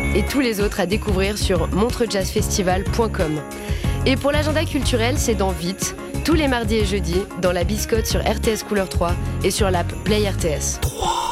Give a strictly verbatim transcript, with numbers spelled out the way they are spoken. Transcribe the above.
et tous les autres à découvrir sur montrejazzfestival point com. Et pour l'agenda culturel, c'est dans Vite, tous les mardis et jeudis, dans la Biscotte sur R T S Couleur trois et sur l'app Play R T S.